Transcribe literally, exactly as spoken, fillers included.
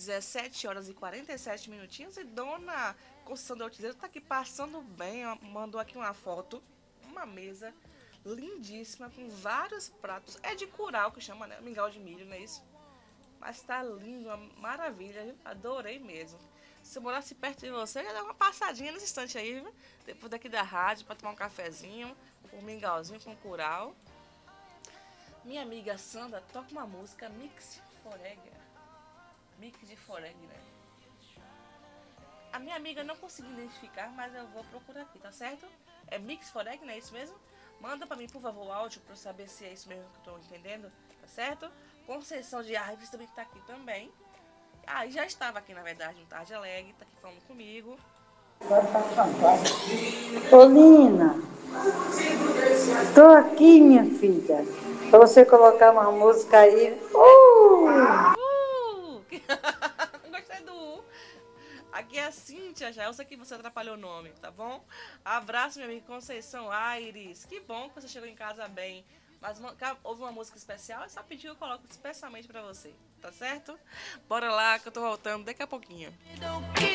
dezessete horas e quarenta e sete minutinhos e Dona Conceição de Altizeiro tá aqui passando bem, ó, mandou aqui uma foto, uma mesa lindíssima com vários pratos. É de curau que chama, né? Mingau de milho, não é isso? Mas tá lindo, uma maravilha, viu? Adorei mesmo. Se eu morasse perto de você, eu ia dar uma passadinha nesse instante aí, viu? Depois daqui da rádio, pra tomar um cafezinho, um mingauzinho com curau. Minha amiga Sandra toca uma música Mix Forega. Mix de Foreg, né? A minha amiga não conseguiu identificar, mas eu vou procurar aqui, tá certo? É Mix Foreg, não é isso mesmo? Manda pra mim, por favor, o áudio pra eu saber se é isso mesmo que eu tô entendendo, tá certo? Conceição de Arves também tá aqui também. Ah, e já estava aqui, na verdade, no Tarde Alegre, tá aqui falando comigo. Ô, Lina, tô aqui, minha filha, pra você colocar uma música aí. Uh! Uh! Gostei do U. Aqui é a Cíntia já, eu sei que você atrapalhou o nome, tá bom? Abraço, minha amiga Conceição Aires. Que bom que você chegou em casa bem. Mas uma, houve uma música especial, é só pedir que eu coloco especialmente pra você, tá certo? Bora lá que eu tô voltando daqui a pouquinho.